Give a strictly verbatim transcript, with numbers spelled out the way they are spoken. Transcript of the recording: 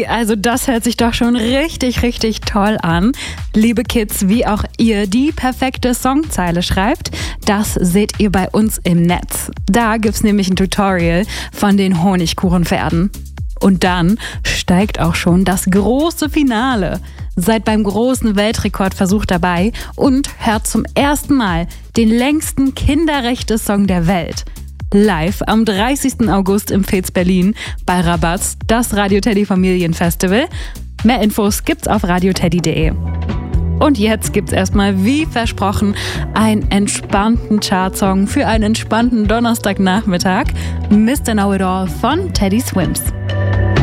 Teddy, also das hört sich doch schon richtig, richtig toll an. Liebe Kids, wie auch ihr die perfekte Songzeile schreibt, das seht ihr bei uns im Netz. Da gibt's nämlich ein Tutorial von den Honigkuchenpferden. Und dann steigt auch schon das große Finale. Seid beim großen Weltrekordversuch dabei und hört zum ersten Mal den längsten Kinderrechte-Song der Welt. Live am dreißigsten August im Fez Berlin bei Rabatz, das Radio Teddy Familienfestival. Mehr Infos gibt's auf radioteddy punkt de. Und jetzt gibt's erstmal, wie versprochen, einen entspannten Chartsong für einen entspannten Donnerstagnachmittag. Mister Know-It-All von Teddy Swims.